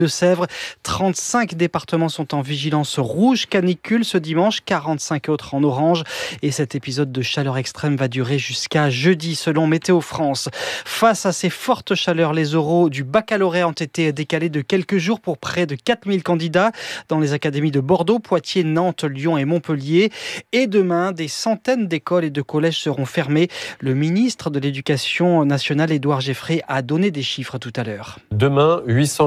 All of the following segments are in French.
de Sèvres. 35 départements sont en vigilance rouge canicule ce dimanche, 45 autres en orange. Et cet épisode de chaleur extrême va durer jusqu'à jeudi, selon Météo France. Face à ces fortes chaleurs, les oraux du baccalauréat ont été décalés de quelques jours pour près de 4000 candidats dans les académies de Bordeaux, Poitiers, Nantes, Lyon et Montpellier. Et demain, des centaines d'écoles et de collèges seront fermés. Le ministre de l'Éducation nationale, Édouard Geffray, a donné des chiffres tout à l'heure. Demain,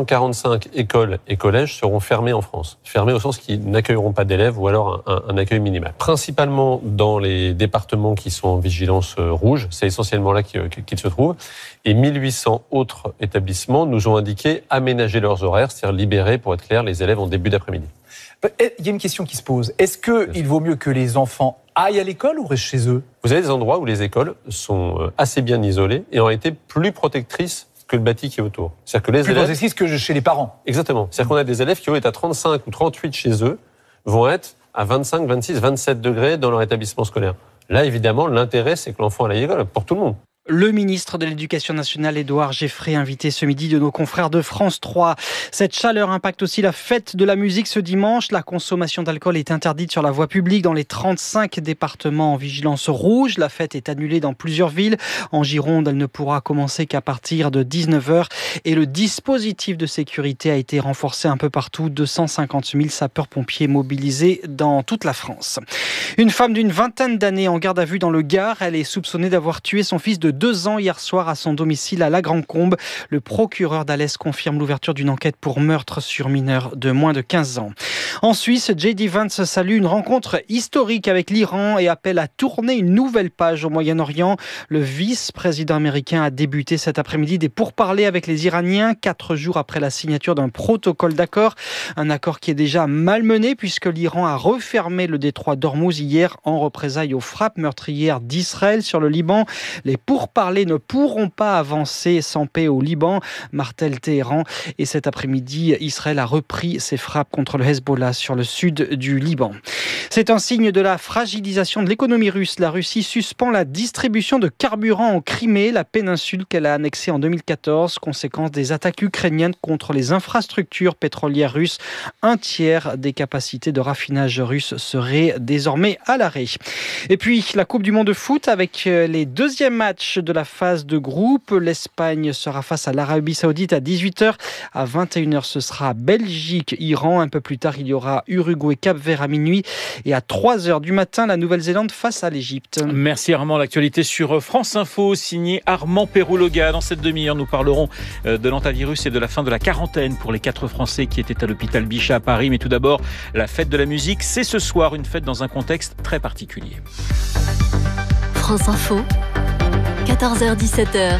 845 écoles et collèges seront fermés en France. Fermés au sens qu'ils n'accueilleront pas d'élèves ou alors un accueil minimal. Principalement dans les départements qui sont en vigilance rouge, c'est essentiellement là qu'ils se trouvent. Et 1800 autres établissements nous ont indiqué aménager leurs horaires, c'est-à-dire libérer, pour être clair, les élèves en début d'après-midi. Il y a une question qui se pose. Est-ce qu'il vaut mieux que les enfants aillent à l'école ou restent chez eux ? Vous avez des endroits où les écoles sont assez bien isolées et ont été plus protectrices que le bâti qui est autour. C'est-à-dire que les élèves... Plus protectrices que chez les parents. Exactement. C'est-à-dire qu'on a des élèves qui, au lieu d'être à 35 ou 38 chez eux, vont être à 25, 26, 27 degrés dans leur établissement scolaire. Là, évidemment, l'intérêt, c'est que l'enfant aille à l'école, pour tout le monde. Le ministre de l'Éducation nationale, Édouard Geffray, invité ce midi de nos confrères de France 3. Cette chaleur impacte aussi la fête de la musique ce dimanche. La consommation d'alcool est interdite sur la voie publique dans les 35 départements en vigilance rouge. La fête est annulée dans plusieurs villes. En Gironde, elle ne pourra commencer qu'à partir de 19h. Et le dispositif de sécurité a été renforcé un peu partout. 250 000 sapeurs-pompiers mobilisés dans toute la France. Une femme d'une vingtaine d'années en garde à vue dans le Gard. Elle est soupçonnée d'avoir tué son fils de 2 ans hier soir à son domicile à La Grand-Combe. Le procureur d'Alès confirme l'ouverture d'une enquête pour meurtre sur mineur de moins de 15 ans. En Suisse, J.D. Vance salue une rencontre historique avec l'Iran et appelle à tourner une nouvelle page au Moyen-Orient. Le vice-président américain a débuté cet après-midi des pourparlers avec les Iraniens, 4 jours après la signature d'un protocole d'accord. Un accord qui est déjà malmené puisque l'Iran a refermé le détroit d'Ormuz hier en représailles aux frappes meurtrières d'Israël sur le Liban. Les pourparlers ne pourront pas avancer sans paix au Liban, martèle Téhéran. Et cet après-midi, Israël a repris ses frappes contre le Hezbollah sur le sud du Liban. C'est un signe de la fragilisation de l'économie russe. La Russie suspend la distribution de carburant en Crimée, la péninsule qu'elle a annexée en 2014, conséquence des attaques ukrainiennes contre les infrastructures pétrolières russes. Un tiers des capacités de raffinage russes seraient désormais à l'arrêt. Et puis, la Coupe du Monde de foot avec les deuxièmes matchs de la phase de groupe. L'Espagne sera face à l'Arabie Saoudite à 18h. À 21h, ce sera Belgique-Iran. Un peu plus tard, il y aura Uruguay-Cap-Vert à minuit. Et à 3h du matin, la Nouvelle-Zélande face à l'Égypte. Merci Armand. L'actualité sur France Info, signé Armand Pérouloga. Dans cette demi-heure, nous parlerons de l'antivirus et de la fin de la quarantaine pour les 4 Français qui étaient à l'hôpital Bichat à Paris. Mais tout d'abord, la fête de la musique. C'est ce soir une fête dans un contexte très particulier. France Info, 14h-17h.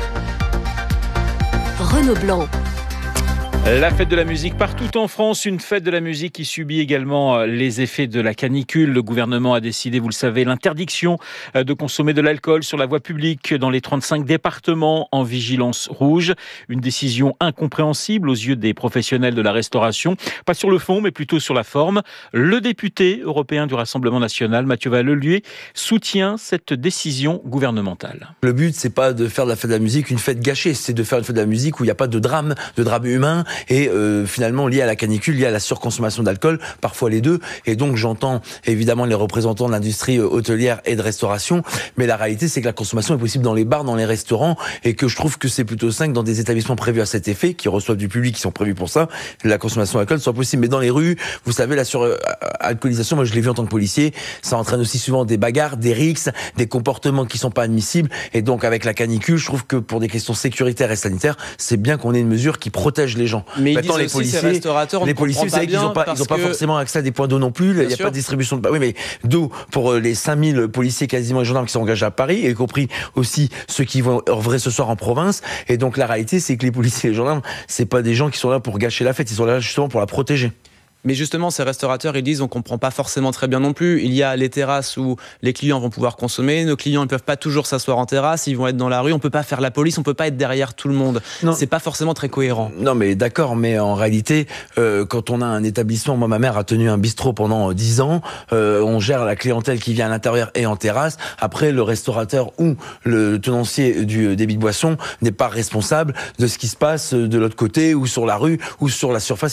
Renaud Blanc. La fête de la musique partout en France, une fête de la musique qui subit également les effets de la canicule. Le gouvernement a décidé, vous le savez, l'interdiction de consommer de l'alcool sur la voie publique dans les 35 départements en vigilance rouge. Une décision incompréhensible aux yeux des professionnels de la restauration. Pas sur le fond, mais plutôt sur la forme. Le député européen du Rassemblement national, Mathieu Vallelier, soutient cette décision gouvernementale. Le but, c'est pas de faire de la fête de la musique une fête gâchée, c'est de faire une fête de la musique où il n'y a pas de drame humain. Et finalement lié à la canicule, lié à la surconsommation d'alcool, parfois les deux. Et donc j'entends évidemment les représentants de l'industrie hôtelière et de restauration, mais la réalité c'est que la consommation est possible dans les bars, dans les restaurants, et que je trouve que c'est plutôt sain que dans des établissements prévus à cet effet, qui reçoivent du public, qui sont prévus pour ça, la consommation d'alcool soit possible. Mais dans les rues, vous savez, la suralcoolisation, moi je l'ai vu en tant que policier, ça entraîne aussi souvent des bagarres, des rixes, des comportements qui sont pas admissibles. Et donc avec la canicule, je trouve que pour des questions sécuritaires et sanitaires, c'est bien qu'on ait une mesure qui protège les gens. Mais maintenant, les policiers, les policiers, vous savez qu'ils n'ont pas forcément accès à des points d'eau non plus. Il n'y a pas de distribution de... Oui, mais d'eau pour les 5000 policiers quasiment et gendarmes qui sont engagés à Paris, y compris aussi ceux qui vont œuvrer ce soir en province. Et donc la réalité, c'est que les policiers et les gendarmes, c'est pas des gens qui sont là pour gâcher la fête, ils sont là justement pour la protéger. Mais justement, ces restaurateurs, ils disent on comprend pas forcément très bien non plus. Il y a les terrasses où les clients vont pouvoir consommer. Nos clients ne peuvent pas toujours s'asseoir en terrasse. Ils vont être dans la rue. On peut pas faire la police. On peut pas être derrière tout le monde. Non. C'est pas forcément très cohérent. Non, mais d'accord. Mais en réalité, quand on a un établissement, moi, ma mère a tenu un bistrot pendant 10 ans. On gère la clientèle qui vient à l'intérieur et en terrasse. Après, le restaurateur ou le tenancier du débit de boisson n'est pas responsable de ce qui se passe de l'autre côté ou sur la rue ou sur la surface